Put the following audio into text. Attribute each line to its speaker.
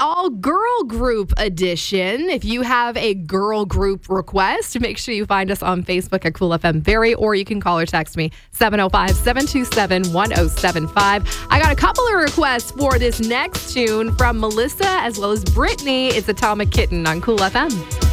Speaker 1: all girl group edition. If you have a girl group request, make sure you find us on Facebook at Cool FM Barrie, or you can call or text me 705-727-1075. I got a couple of requests for this next tune from Melissa as well as Brittany. It's Atomic Kitten on Cool FM.